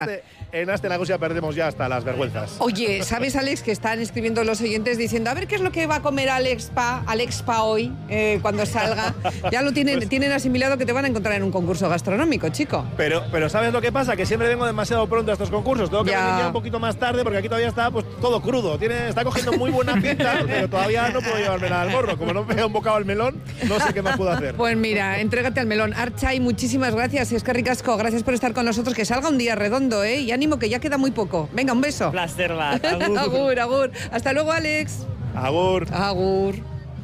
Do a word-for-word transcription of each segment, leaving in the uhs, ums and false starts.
En Aste Nagusia perdemos ya hasta las vergüenzas. Oye, ¿sabes, Alex, que están escribiendo los oyentes diciendo a ver qué es lo que va a comer Alexpa, Alexpa hoy, eh, cuando salga? Ya lo tienen, pues, tienen asimilado que te van a encontrar en un concurso gastronómico, chico. Pero, pero ¿sabes lo que pasa? Que siempre vengo demasiado pronto a estos concursos. Tengo que Ya. venir ya un poquito más tarde porque aquí todavía está pues todo crudo. Tiene, está cogiendo muy buena pinta, pero todavía no puedo llevarme nada al morro. Como no me he un bocado al melón, no sé qué más puedo hacer. Pues mira, entrégate al melón. Archay, muchísimas gracias. Es que ricasco, gracias por estar con nosotros. Que salga un día redondo, ¿eh? Y ánimo, que ya queda muy poco. Venga, un beso. Placer, va. Agur. Agur, agur. Hasta luego, Alex. Agur. Agur.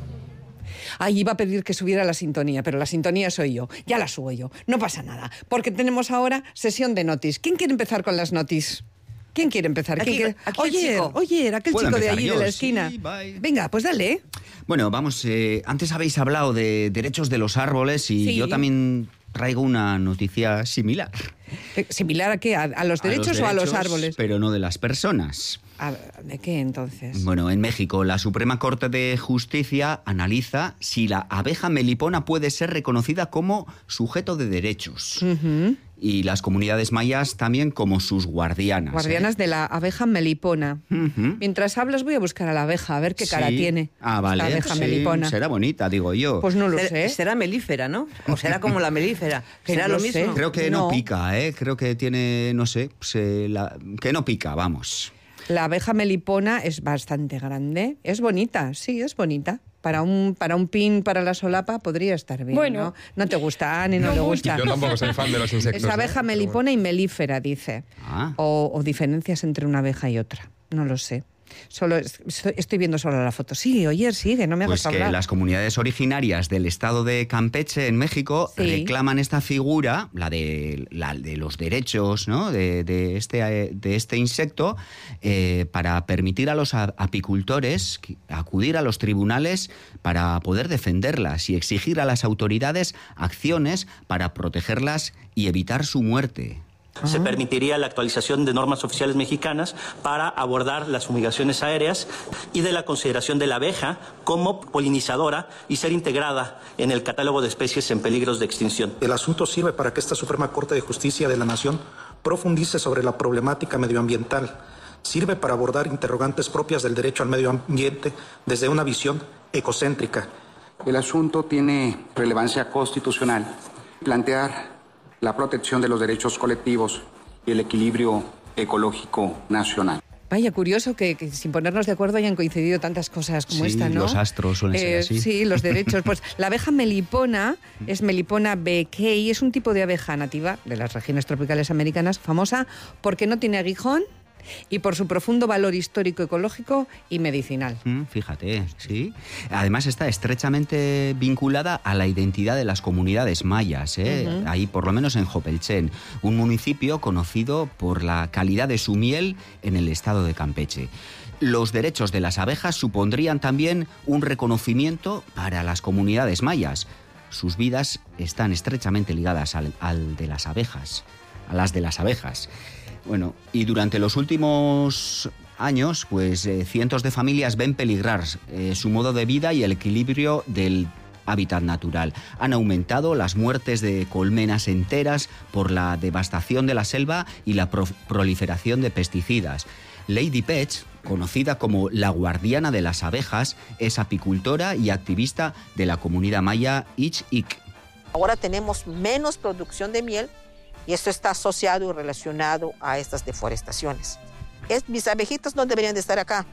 Ay, iba a pedir que subiera la sintonía, pero la sintonía soy yo. Ya la subo yo. No pasa nada, porque tenemos ahora sesión de notis. ¿Quién quiere empezar con las notis? ¿Quién quiere empezar? Aquí, ¿Quién quiere? aquí el Oye, chico. oye, aquel ¿Puedo chico de empezar allí yo? de la esquina. Sí, bye. Venga, pues dale. Bueno, vamos, eh, antes habéis hablado de derechos de los árboles y Sí. yo también traigo una noticia similar. Eh, ¿Similar a qué? ¿A, a los derechos a o a los derechos, árboles? Pero no de las personas. A- ¿De qué entonces? Bueno, en México, la Suprema Corte de Justicia analiza si la abeja melipona puede ser reconocida como sujeto de derechos. Ujú. Y las comunidades mayas también como sus guardianas. Guardianas ¿eh? de la abeja melipona. Ujú. Mientras hablas voy a buscar a la abeja, a ver qué cara Sí. tiene. Ah, vale. Esta abeja sí, melipona. será bonita, digo yo. Pues no lo Será- sé. Será melífera, ¿no? O será como la melífera. Que Será no lo sé. mismo. Creo que no, No. pica, ¿eh? Creo que tiene, no sé, se la- que no pica, vamos. La abeja melipona es bastante grande. Es bonita, sí, es bonita. Para un, para un pin, para la solapa, podría estar bien, Bueno. ¿no? No te gusta, a Ani no, No le mucho. gusta. Yo tampoco soy fan de los insectos. Es abeja ¿eh? melipona y melífera, dice. Ah. O, o diferencias entre una abeja y otra. No lo sé. Solo es- estoy, estoy viendo solo la foto. Sigue, oye, sigue, no me hagas Pues que hablar. las comunidades originarias del estado de Campeche, en México, Sí. reclaman esta figura, la de, la de los derechos, ¿no? de, de este, eh, de este insecto, eh, para permitir a los a- apicultores que- acudir a los tribunales para poder defenderlas y exigir a las autoridades acciones para protegerlas y evitar su muerte. Se permitiría la actualización de normas oficiales mexicanas para abordar las fumigaciones aéreas y de la consideración de la abeja como polinizadora y ser integrada en el catálogo de especies en peligros de extinción. El asunto sirve para que esta Suprema Corte de Justicia de la Nación profundice sobre la problemática medioambiental. Sirve para abordar interrogantes propias del derecho al medio ambiente desde una visión ecocéntrica. El asunto tiene relevancia constitucional. Plantear la protección de los derechos colectivos y el equilibrio ecológico nacional. Vaya, curioso que, que sin ponernos de acuerdo hayan coincidido tantas cosas como Sí, esta, ¿no? los astros suelen ser así. Sí, los derechos. Pues la abeja melipona es Melipona beckei, es un tipo de abeja nativa de las regiones tropicales americanas, famosa porque no tiene aguijón y por su profundo valor histórico, ecológico y medicinal. Mm, Fíjate, sí. Además está estrechamente vinculada a la identidad de las comunidades mayas, ¿eh? Ujú. Ahí por lo menos en Jopelchen, un municipio conocido por la calidad de su miel en el estado de Campeche. Los derechos de las abejas supondrían también un reconocimiento para las comunidades mayas. Sus vidas están estrechamente ligadas al, al de las abejas, a las de las abejas. Bueno, y durante los últimos años, pues eh, cientos de familias ven peligrar eh, su modo de vida y el equilibrio del hábitat natural. Han aumentado las muertes de colmenas enteras por la devastación de la selva y la pro- proliferación de pesticidas. Lady Petch, conocida como la guardiana de las abejas, es apicultora y activista de la comunidad maya Ich-Ik. Ahora tenemos menos producción de miel y esto está asociado y relacionado a estas deforestaciones. Es, mis abejitas no deberían de estar acá.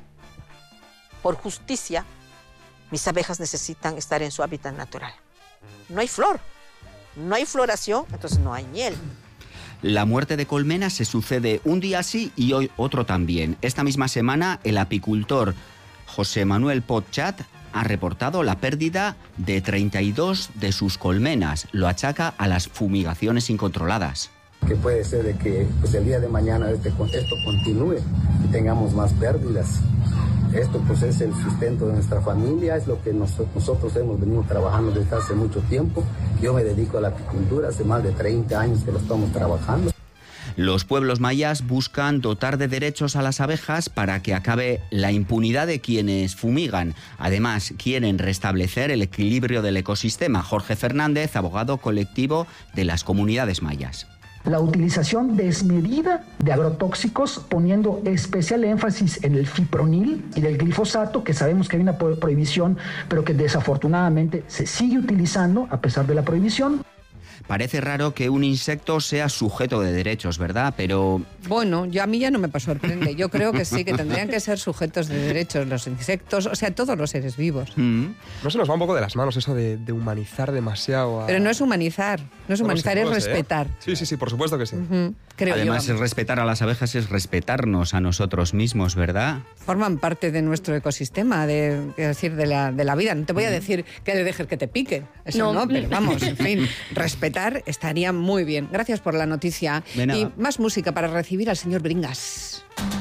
Por justicia, mis abejas necesitan estar en su hábitat natural. No hay flor, no hay floración, entonces no hay miel. La muerte de colmenas se sucede un día sí y hoy otro también. Esta misma semana, el apicultor José Manuel Potchat ha reportado la pérdida de treinta y dos de sus colmenas. Lo achaca a las fumigaciones incontroladas. Que puede ser de que pues, el día de mañana este, esto continúe y tengamos más pérdidas. Esto pues es el sustento de nuestra familia, es lo que nos, nosotros hemos venido trabajando desde hace mucho tiempo. Yo me dedico a la apicultura, hace más de treinta años que lo estamos trabajando. Los pueblos mayas buscan dotar de derechos a las abejas para que acabe la impunidad de quienes fumigan. Además, quieren restablecer el equilibrio del ecosistema. Jorge Fernández, abogado colectivo de las comunidades mayas. La utilización desmedida de agrotóxicos, poniendo especial énfasis en el fipronil y del glifosato, que sabemos que hay una prohibición, pero que desafortunadamente se sigue utilizando a pesar de la prohibición. Parece raro que un insecto sea sujeto de derechos, ¿verdad? Pero... Bueno, yo, a mí ya no me sorprende. Yo creo que sí, que tendrían que ser sujetos de derechos los insectos, o sea, todos los seres vivos. Mm. No se nos va un poco de las manos eso de, de humanizar demasiado a... Pero no es humanizar, no es humanizar, bueno, sí, es respetar. Sé, ¿eh? Sí, sí, sí, por supuesto que sí. Uh-huh. Creo Además, yo, es respetar a las abejas es respetarnos a nosotros mismos, ¿verdad? Forman parte de nuestro ecosistema, de, es decir, de la, de la vida. No te voy a decir que le dejes que te pique, eso no, no pero vamos, en fin, respetar estaría muy bien. Gracias por la noticia. Y más música para recibir al señor Bringas.